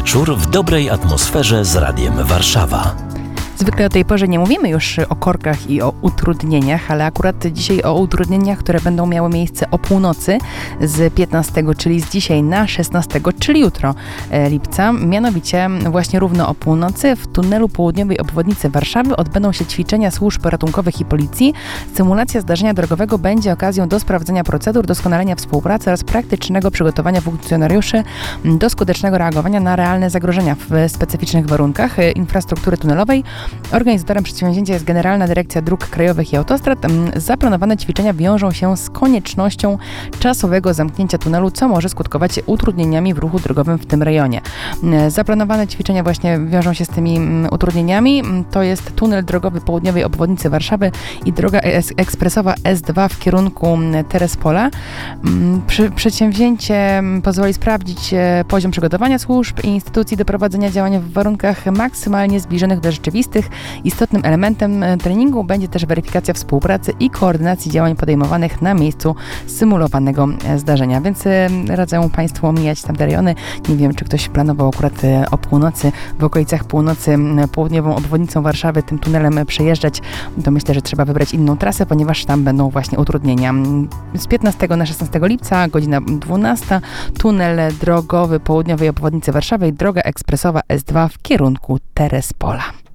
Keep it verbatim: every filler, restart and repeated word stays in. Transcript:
wieczór w dobrej atmosferze z Radiem Warszawa. Zwykle o tej porze nie mówimy już o korkach i o utrudnieniach, ale akurat dzisiaj o utrudnieniach, które będą miały miejsce o północy z piętnastego, czyli z dzisiaj na szesnastego, czyli jutro lipca. Mianowicie właśnie równo o północy w tunelu południowej obwodnicy Warszawy odbędą się ćwiczenia służb ratunkowych i policji. Symulacja zdarzenia drogowego będzie okazją do sprawdzenia procedur, doskonalenia współpracy oraz praktycznego przygotowania funkcjonariuszy do skutecznego reagowania na realne zagrożenia w specyficznych warunkach infrastruktury tunelowej. Organizatorem przedsięwzięcia jest Generalna Dyrekcja Dróg Krajowych i Autostrad. Zaplanowane ćwiczenia wiążą się z koniecznością czasowego zamknięcia tunelu, co może skutkować utrudnieniami w ruchu drogowym w tym rejonie. Zaplanowane ćwiczenia właśnie wiążą się z tymi utrudnieniami. To jest tunel drogowy południowej obwodnicy Warszawy i droga ekspresowa S dwa w kierunku Terespola. Przedsięwzięcie pozwoli sprawdzić poziom przygotowania służb i instytucji do prowadzenia działania w warunkach maksymalnie zbliżonych do rzeczywistych. Istotnym elementem treningu będzie też weryfikacja współpracy i koordynacji działań podejmowanych na miejscu symulowanego zdarzenia, więc radzę Państwu omijać tamte rejony. Nie wiem, czy ktoś planował akurat o północy, w okolicach północy, południową obwodnicą Warszawy tym tunelem przejeżdżać, to myślę, że trzeba wybrać inną trasę, ponieważ tam będą właśnie utrudnienia. Z piętnastego na szesnastego lipca, godzina dwunasta, tunel drogowy południowej obwodnicy Warszawy i droga ekspresowa S dwa w kierunku Terespola.